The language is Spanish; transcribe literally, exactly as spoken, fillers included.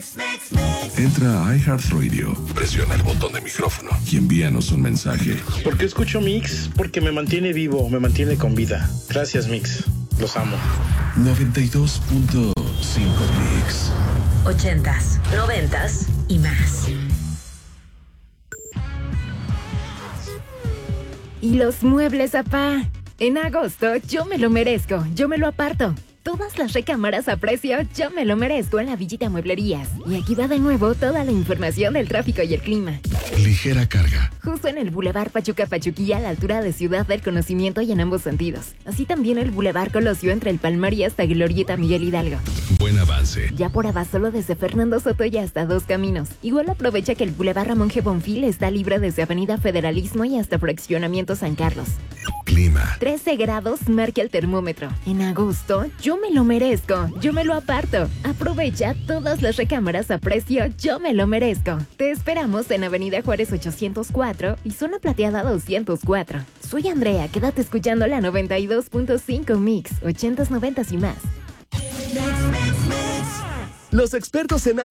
Entra a iHeartRadio, presiona el botón de micrófono y envíanos un mensaje. ¿Por qué escucho Mix? Porque me mantiene vivo, me mantiene con vida. Gracias, Mix. Los amo. noventa y dos punto cinco Mix. Ochentas, noventas y más. Y los muebles, apá. En agosto, yo me lo merezco, yo me lo aparto. Todas las recámaras a precio, yo me lo merezco en la Villita Mueblerías. Y aquí va de nuevo toda la información del tráfico y el clima. Ligera carga. Justo en el Boulevard Pachuca Pachuquilla, a la altura de Ciudad del Conocimiento y en ambos sentidos. Así también el Boulevard Colosio entre el Palmar y hasta Glorieta Miguel Hidalgo. Buen avance. Ya por Abasolo desde Fernando Soto y hasta Dos Caminos. Igual aprovecha que el Boulevard Ramón G. Bonfil está libre desde Avenida Federalismo y hasta Fraccionamiento San Carlos. Clima. trece grados marca el termómetro. En agosto, yo me lo merezco, yo me lo aparto. Aprovecha todas las recámaras a precio, yo me lo merezco. Te esperamos en Avenida Juárez ochocientos cuatro y Zona Plateada doscientos cuatro. Soy Andrea, quédate escuchando la noventa y dos punto cinco Mix, ochentas, noventas y más. Los expertos en